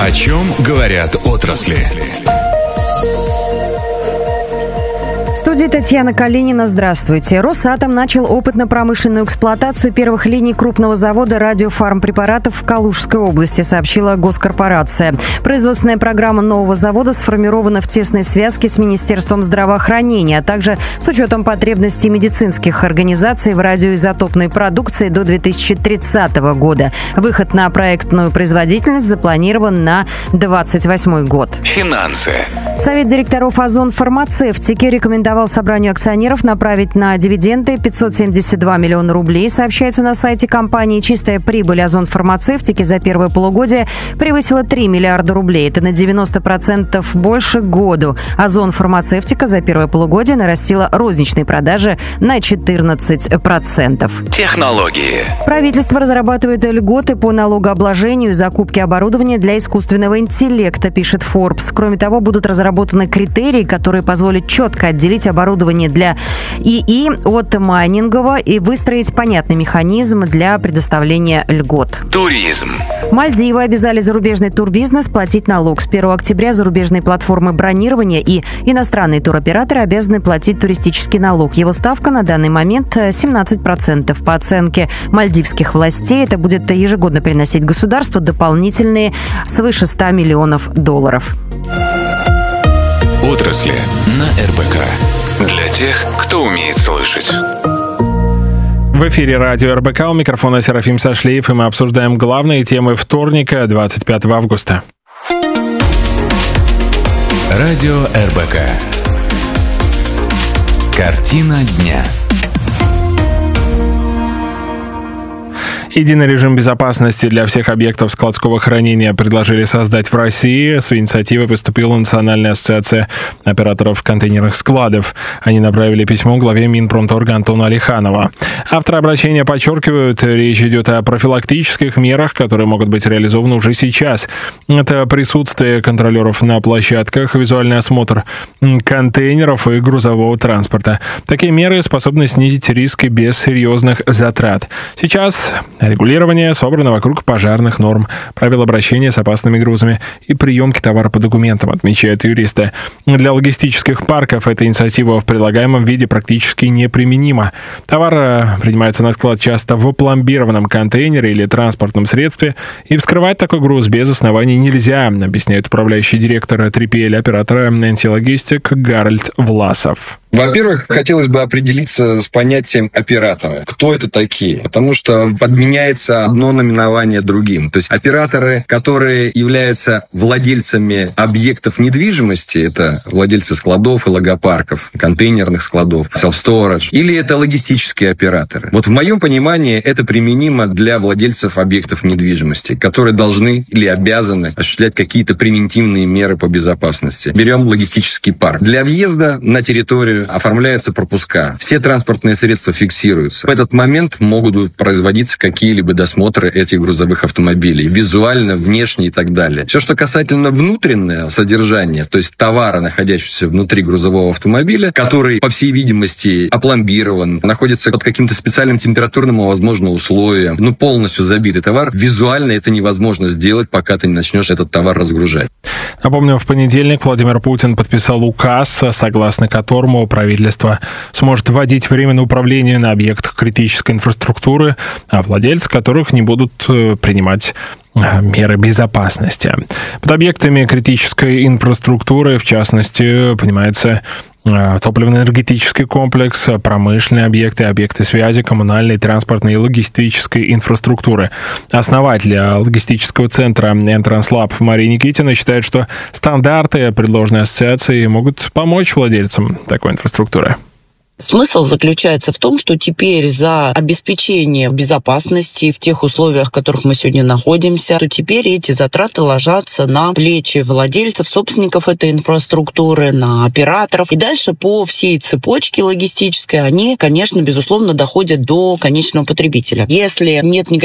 О чем говорят отрасли. В студии Татьяна Калинина. Здравствуйте. Росатом начал опытно-промышленную эксплуатацию первых линий крупного завода радиофармпрепаратов в Калужской области, сообщила госкорпорация. Производственная программа нового завода сформирована в тесной связке с Министерством здравоохранения, а также с учетом потребностей медицинских организаций в радиоизотопной продукции до 2030 года. Выход на проектную производительность запланирован на 2028 год. Финансы. Совет директоров «Озон Фармацевтики» рекомендовал собранию акционеров направить на дивиденды 572 миллиона рублей. Сообщается на сайте компании. Чистая прибыль «Озон Фармацевтики» за первое полугодие превысила 3 миллиарда рублей. Это на 90% больше к году. «Озон Фармацевтика» за первое полугодие нарастила розничные продажи на 14%. Технологии. Правительство разрабатывает льготы по налогообложению и закупке оборудования для искусственного интеллекта, пишет Forbes. Кроме того, будут разработаны критерии, которые позволят четко отделить оборудование для ИИ от майнингового и выстроить понятный механизм для предоставления льгот. Туризм. Мальдивы обязали зарубежный турбизнес платить налог. С 1 октября зарубежные платформы бронирования и иностранные туроператоры обязаны платить туристический налог. Его ставка на данный момент 17%. По оценке мальдивских властей, это будет ежегодно приносить государству дополнительные свыше 100 миллионов долларов. Отрасли на РБК. Для тех, кто умеет слышать. В эфире радио РБК, у микрофона Серафим Сашлеев, и мы обсуждаем главные темы вторника, 25 августа. Радио РБК. Картина дня. Единый режим безопасности для всех объектов складского хранения предложили создать в России. С инициативой поступила Национальная ассоциация операторов контейнерных складов. Они направили письмо главе Минпромторга Антону Алиханову. Авторы обращения подчеркивают, речь идет о профилактических мерах, которые могут быть реализованы уже сейчас. Это присутствие контролеров на площадках, визуальный осмотр контейнеров и грузового транспорта. Такие меры способны снизить риски без серьезных затрат. Сейчас регулирование собрано вокруг пожарных норм, правил обращения с опасными грузами и приемки товара по документам, отмечают юристы. Для логистических парков эта инициатива в предлагаемом виде практически неприменима. Товар принимается на склад часто в опломбированном контейнере или транспортном средстве, и вскрывать такой груз без оснований нельзя, объясняет управляющий директор 3PL оператора NC Logistic Гарольд Власов. Во-первых, хотелось бы определиться с понятием оператора. Кто это такие? Потому что подменяется одно наименование другим. То есть операторы, которые являются владельцами объектов недвижимости, это владельцы складов и логопарков, контейнерных складов, self-storage, или это логистические операторы. Вот в моем понимании это применимо для владельцев объектов недвижимости, которые должны или обязаны осуществлять какие-то превентивные меры по безопасности. Берем логистический парк. Для въезда на территорию оформляются пропуска. Все транспортные средства фиксируются. В этот момент могут производиться какие-либо досмотры этих грузовых автомобилей. Визуально, внешне и так далее. Все, что касательно внутреннего содержания, то есть товара, находящегося внутри грузового автомобиля, который, по всей видимости, опломбирован, находится под каким-то специальным температурным, возможно, условием, полностью забитый товар, визуально это невозможно сделать, пока ты не начнешь этот товар разгружать. Напомню, в понедельник Владимир Путин подписал указ, согласно которому правительство сможет вводить временное управление на объектах критической инфраструктуры, а владельцы которых не будут принимать меры безопасности. Под объектами критической инфраструктуры, в частности, понимается топливно-энергетический комплекс, промышленные объекты, объекты связи, коммунальной, транспортной и логистической инфраструктуры. Основатель логистического центра Entranslab Мария Никитина считает, что стандарты, предложенные ассоциацией, могут помочь владельцам такой инфраструктуры. Смысл заключается в том, что теперь за обеспечение безопасности в тех условиях, в которых мы сегодня находимся, то теперь эти затраты ложатся на плечи владельцев, собственников этой инфраструктуры, на операторов. И дальше по всей цепочке логистической они, конечно, безусловно, доходят до конечного потребителя. Если нет